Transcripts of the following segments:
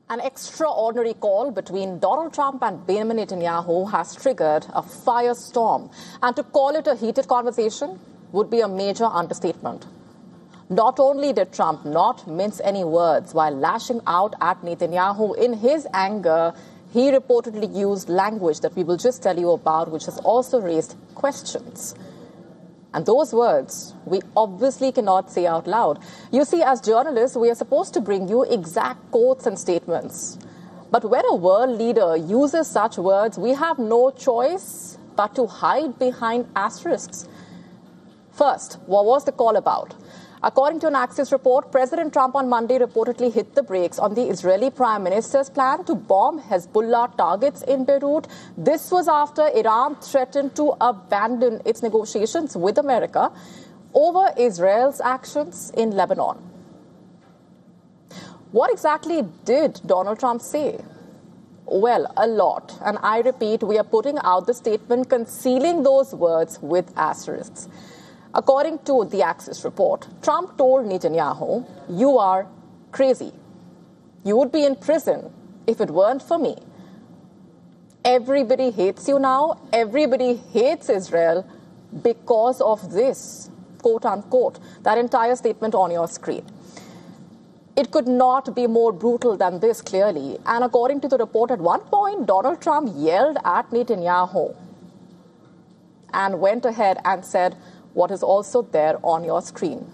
An extraordinary call between Donald Trump and Benjamin Netanyahu has triggered a firestorm, and to call it a heated conversation would be a major understatement. Not only did Trump not mince any words while lashing out at Netanyahu, in his anger, he reportedly used language that we will just tell you about, which has also raised questions. And those words we obviously cannot say out loud. You see, as journalists, we are supposed to bring you exact quotes and statements. But when a world leader uses such words, we have no choice but to hide behind asterisks. First, what was the call about? According to an Axios report, President Trump on Monday reportedly hit the brakes on the Israeli Prime Minister's plan to bomb Hezbollah targets in Beirut. This was after Iran threatened to abandon its negotiations with America over Israel's actions in Lebanon. What exactly did Donald Trump say? Well, a lot. And I repeat, we are putting out the statement concealing those words with asterisks. According to the Axios report, Trump told Netanyahu, "You are crazy. You would be in prison if it weren't for me. Everybody hates you now. Everybody hates Israel because of this," quote unquote, that entire statement on your screen. It could not be more brutal than this, clearly. And according to the report, at one point, Donald Trump yelled at Netanyahu and went ahead and said what is also there on your screen.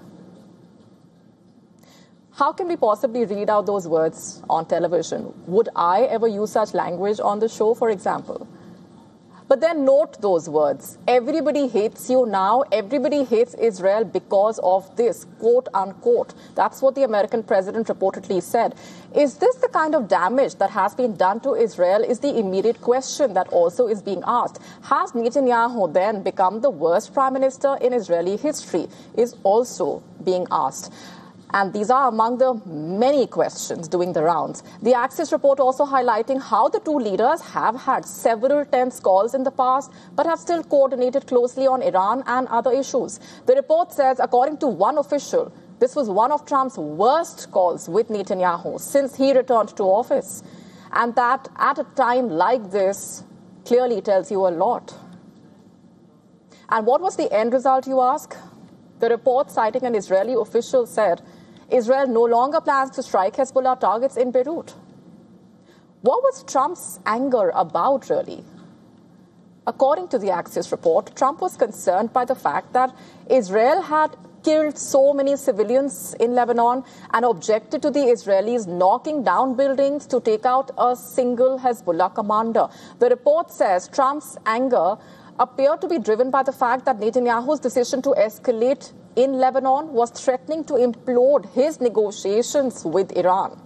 How can we possibly read out those words on television? Would I ever use such language on the show, for example? But then note those words. Everybody hates you now. Everybody hates Israel because of this, quote unquote. That's what the American president reportedly said. Is this the kind of damage that has been done to Israel is the immediate question that also is being asked. Has Netanyahu then become the worst prime minister in Israeli history is also being asked. And these are among the many questions doing the rounds. The Axios report also highlighting how the two leaders have had several tense calls in the past, but have still coordinated closely on Iran and other issues. The report says, according to one official, this was one of Trump's worst calls with Netanyahu since he returned to office. And that at a time like this clearly tells you a lot. And what was the end result, you ask? The report, citing an Israeli official, said, Israel no longer plans to strike Hezbollah targets in Beirut. What was Trump's anger about, really? According to the Axios report, Trump was concerned by the fact that Israel had killed so many civilians in Lebanon and objected to the Israelis knocking down buildings to take out a single Hezbollah commander. The report says Trump's anger appeared to be driven by the fact that Netanyahu's decision to escalate in Lebanon was threatening to implode his negotiations with Iran.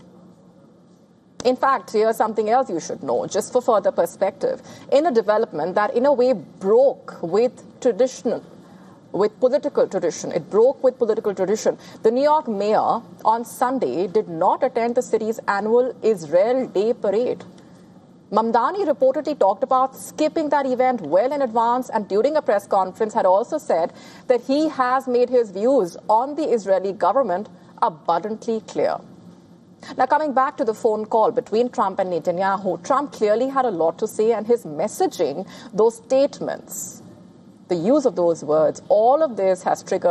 In fact, here's something else you should know, just for further perspective. In a development that in a way broke with political tradition. It broke with political tradition. The New York mayor on Sunday did not attend the city's annual Israel Day parade. Mamdani reportedly talked about skipping that event well in advance, and during a press conference had also said that he has made his views on the Israeli government abundantly clear. Now, coming back to the phone call between Trump and Netanyahu, Trump clearly had a lot to say, and his messaging, those statements, the use of those words, all of this has triggered